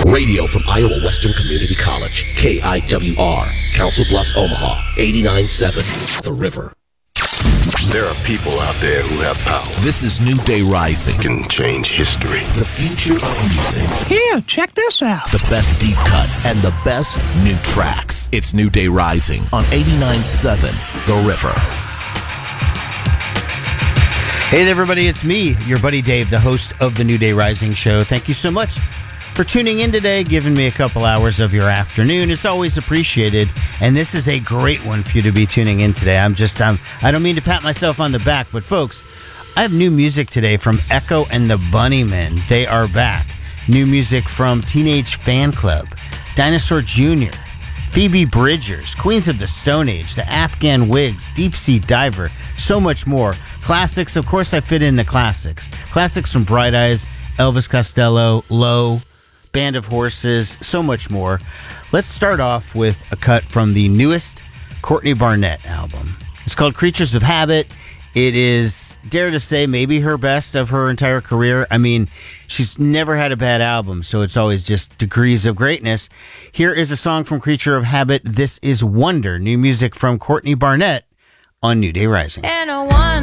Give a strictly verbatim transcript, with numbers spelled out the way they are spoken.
Radio from Iowa Western Community College, K I W R, Council Bluffs, Omaha, eighty-nine point seven, The River. There are people out there who have power. This is New Day Rising. Can change history. The future of music. Here, check this out. The best deep cuts and the best new tracks. It's New Day Rising on eighty-nine point seven, The River. Hey there, everybody. It's me, your buddy Dave, the host of the New Day Rising show. Thank you so much for tuning in today, giving me a couple hours of your afternoon. It's always appreciated, and this is a great one for you to be tuning in today. I'm just, I'm, I don't mean to pat myself on the back, but folks, I have new music today from Echo and the Bunnymen. They are back. New music from Teenage Fan Club, Dinosaur Junior, Phoebe Bridgers, Queens of the Stone Age, the Afghan Wigs, Deep Sea Diver, so much more. Classics, of course, I fit in the classics. Classics from Bright Eyes, Elvis Costello, Low, Band of Horses, so much more. Let's start off with a cut from the newest Courtney Barnett album. It's called Creatures of Habit. It is, dare to say, maybe her best of her entire career. I mean, she's never had a bad album, so it's always just degrees of greatness. Here is a song from Creature of Habit. This is Wonder, new music from Courtney Barnett on New Day Rising. And a one